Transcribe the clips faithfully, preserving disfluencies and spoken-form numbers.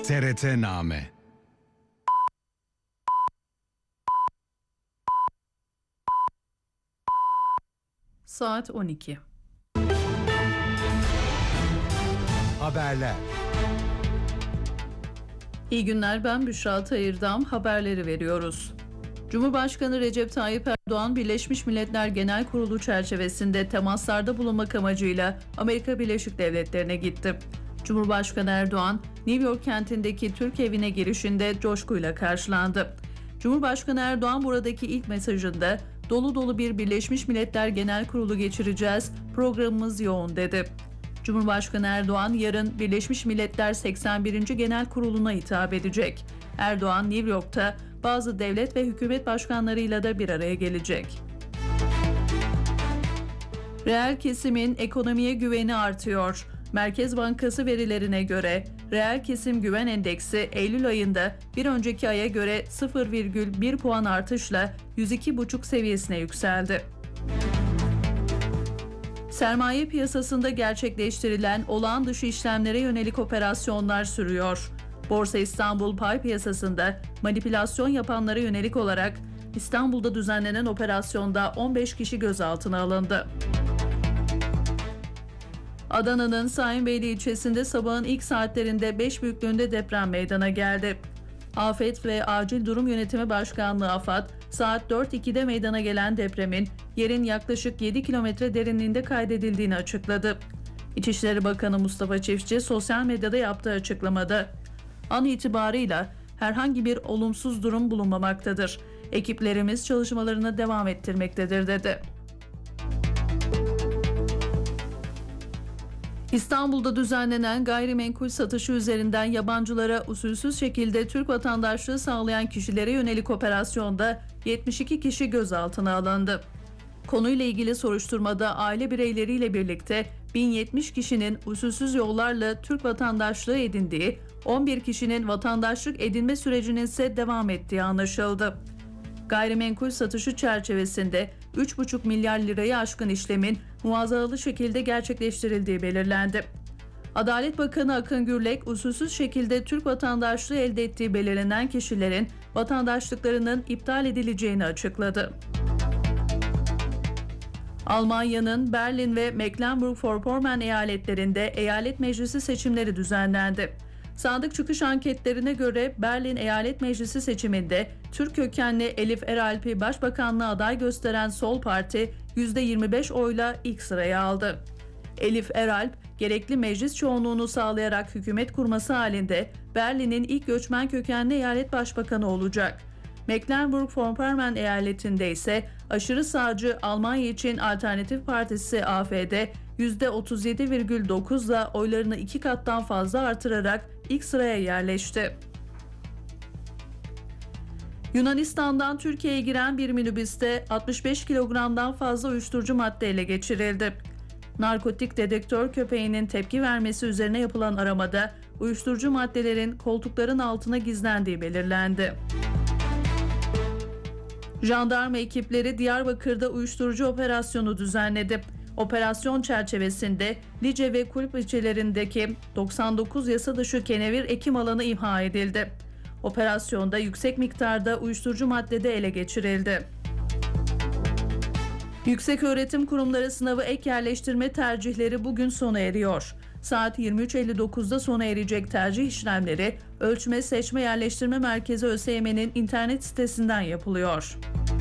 T R T-Name. Saat on iki. Haberler. İyi günler, ben Büşra Tayırdam. Haberleri veriyoruz. Cumhurbaşkanı Recep Tayyip Erdoğan, Birleşmiş Milletler Genel Kurulu çerçevesinde temaslarda bulunmak amacıyla Amerika Birleşik Devletleri'ne gitti. Cumhurbaşkanı Erdoğan, New York kentindeki Türk evine girişinde coşkuyla karşılandı. Cumhurbaşkanı Erdoğan buradaki ilk mesajında, "Dolu dolu bir Birleşmiş Milletler Genel Kurulu geçireceğiz, programımız yoğun" dedi. Cumhurbaşkanı Erdoğan yarın Birleşmiş Milletler seksen birinci Genel Kurulu'na hitap edecek. Erdoğan, New York'ta bazı devlet ve hükümet başkanlarıyla da bir araya gelecek. Reel kesimin ekonomiye güveni artıyor. Merkez Bankası verilerine göre reel kesim güven endeksi Eylül ayında bir önceki aya göre sıfır virgül bir puan artışla yüz iki virgül beş seviyesine yükseldi. Sermaye piyasasında gerçekleştirilen olağan dışı işlemlere yönelik operasyonlar sürüyor. Borsa İstanbul pay piyasasında manipülasyon yapanlara yönelik olarak İstanbul'da düzenlenen operasyonda on beş kişi gözaltına alındı. Adana'nın Sayınbeyli ilçesinde sabahın ilk saatlerinde beş büyüklüğünde deprem meydana geldi. Afet ve Acil Durum Yönetimi Başkanlığı AFAD, saat dört ikide meydana gelen depremin yerin yaklaşık yedi kilometre derinliğinde kaydedildiğini açıkladı. İçişleri Bakanı Mustafa Çiftçi sosyal medyada yaptığı açıklamada, "An itibarıyla herhangi bir olumsuz durum bulunmamaktadır. Ekiplerimiz çalışmalarına devam ettirmektedir" dedi. İstanbul'da düzenlenen gayrimenkul satışı üzerinden yabancılara usulsüz şekilde Türk vatandaşlığı sağlayan kişilere yönelik operasyonda yetmiş iki kişi gözaltına alındı. Konuyla ilgili soruşturmada aile bireyleriyle birlikte bin yetmiş kişinin usulsüz yollarla Türk vatandaşlığı edindiği, on bir kişinin vatandaşlık edinme sürecinin ise devam ettiği anlaşıldı. Gayrimenkul satışı çerçevesinde üç buçuk milyar lirayı aşkın işlemin muazzaralı şekilde gerçekleştirildiği belirlendi. Adalet Bakanı Akın Gürlek, usulsüz şekilde Türk vatandaşlığı elde ettiği belirlenen kişilerin vatandaşlıklarının iptal edileceğini açıkladı. Almanya'nın Berlin ve Mecklenburg-Vorpommern eyaletlerinde eyalet meclisi seçimleri düzenlendi. Sandık çıkış anketlerine göre Berlin Eyalet Meclisi seçiminde Türk kökenli Elif Eralp'i başbakanlığa aday gösteren Sol Parti yüzde yirmi beş oyla ilk sırayı aldı. Elif Eralp, gerekli meclis çoğunluğunu sağlayarak hükümet kurması halinde Berlin'in ilk göçmen kökenli eyalet başbakanı olacak. Mecklenburg-Vorpommern eyaletinde ise aşırı sağcı Almanya için Alternatif Partisi A F D yüzde otuz yedi virgül dokuzla oylarını iki kattan fazla artırarak ilk sıraya yerleşti. Yunanistan'dan Türkiye'ye giren bir minibüste altmış beş kilogramdan fazla uyuşturucu madde ele geçirildi. Narkotik dedektör köpeğinin tepki vermesi üzerine yapılan aramada uyuşturucu maddelerin koltukların altına gizlendiği belirlendi. Jandarma ekipleri Diyarbakır'da uyuşturucu operasyonu düzenledi. Operasyon çerçevesinde Lice ve Kulp ilçelerindeki doksan dokuz yasa dışı kenevir ekim alanı imha edildi. Operasyonda yüksek miktarda uyuşturucu madde de ele geçirildi. Yükseköğretim Kurumları sınavı ek yerleştirme tercihleri bugün sona eriyor. Saat yirmi üç elli dokuzda sona erecek tercih işlemleri Ölçme Seçme Yerleştirme Merkezi ÖSYM'nin internet sitesinden yapılıyor.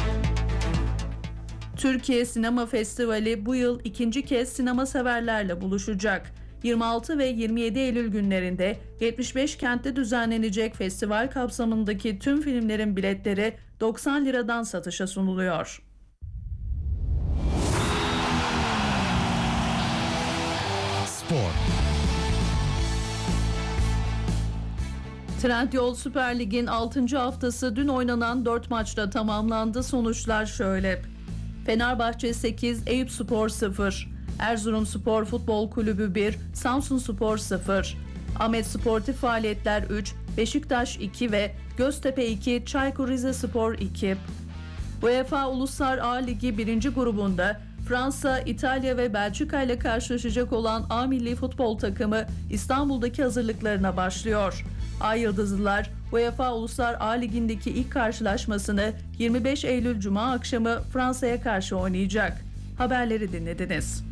Türkiye Sinema Festivali bu yıl ikinci kez sinema severlerle buluşacak. yirmi altı ve yirmi yedi Eylül günlerinde yetmiş beş kentte düzenlenecek festival kapsamındaki tüm filmlerin biletleri doksan liradan satışa sunuluyor. Spor. Trendyol Süper Lig'in altıncı haftası dün oynanan dört maçla tamamlandı. Sonuçlar şöyle: Fenerbahçe sekiz, Eyüpspor sıfır, Erzurumspor Futbol Kulübü bir, Samsunspor sıfır, Ahmet Sportif Faaliyetler üç, Beşiktaş iki ve Göztepe iki, Çaykur Rizespor iki. UEFA Uluslar A Ligi birinci grubunda Fransa, İtalya ve Belçika ile karşılaşacak olan A milli futbol takımı İstanbul'daki hazırlıklarına başlıyor. Ay Yıldızlılar, UEFA Uluslar A Ligi'ndeki ilk karşılaşmasını yirmi beş Eylül Cuma akşamı Fransa'ya karşı oynayacak. Haberleri dinlediniz.